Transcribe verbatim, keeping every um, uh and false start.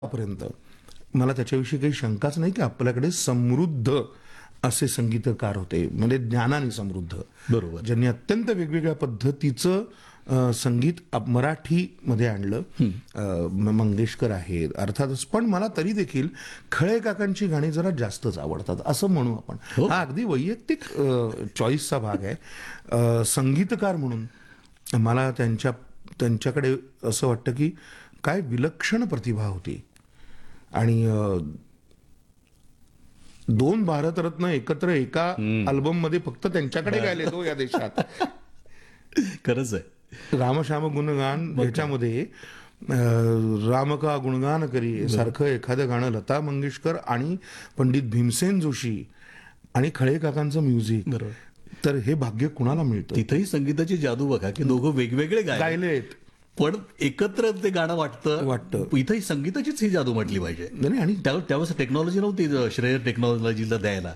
पर्यंत मला त्याच्याविषयी काही शंकाच नाही की आपल्याकडे समृद्ध असे संगीतकार होते, म्हणजे ज्ञानाने समृद्ध, बरोबर. ज्यांनी अत्यंत वेगवेगळ्या पद्धतीचं अ, संगीत आप- मराठीमध्ये आणलं. अ, म- मंगेशकर आहेत अर्थातच, पण मला तरी देखील खळे काकांची गाणी जरा जास्तच आवडतात असं म्हणू आपण. हो. हा अगदी वैयक्तिक चॉईसचा भाग आहे. अ, संगीतकार म्हणून मला त्यांच्या त्यांच्याकडे असं वाटतं की काय विलक्षण प्रतिभा होती. आणि अ, दोन भारतरत्न एकत्र एका अल्बममध्ये फक्त त्यांच्याकडे गायले तो या देशात. खरंच आहे. रामश्याम गुणगान ह्याच्यामध्ये अ, राम का गुणगान करी सारखं एखादं गाणं लता मंगेशकर आणि पंडित भीमसेन जोशी आणि खळे काकांचं म्युझिक, बरोबर. तर हे भाग्य कुणाला मिळतं. तिथेही संगीताची जादू बघा की दोघं वेगवेगळे गायले, गायलेत पण एकत्र ते गाणं वाटतं वाटतं. इथेही संगीताचीच ही जादू म्हटली पाहिजे. नाही आणि त्या त्यावेळेस टेक्नॉलॉजी नव्हती, श्रेय टेक्नॉलॉजीला द्यायला.